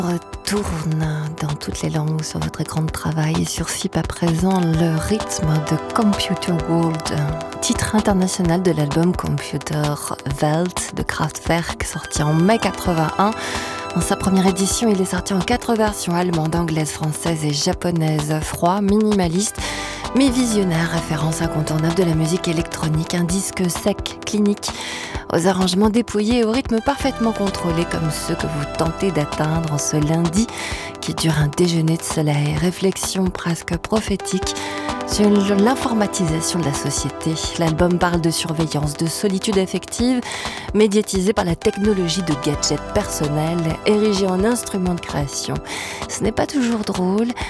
Retourne dans toutes les langues sur votre écran de travail et sur FIP à présent le rythme de Computer World, titre international de l'album Computer Welt de Kraftwerk, sorti en mai 81. Dans sa première édition, il est sorti en 4 versions: allemande, anglaise, française et japonaise. Froid, minimaliste, mais visionnaire, référence incontournable de la musique électronique. Un disque sec, clinique, aux arrangements dépouillés et au rythme parfaitement contrôlé, comme ceux que vous tentez d'atteindre en ce lundi qui dure un déjeuner de soleil. Réflexion presque prophétique sur l'informatisation de la société. L'album parle de surveillance, de solitude affective, médiatisée par la technologie de gadgets personnels, érigés en instruments de création. Ce n'est pas toujours drôle,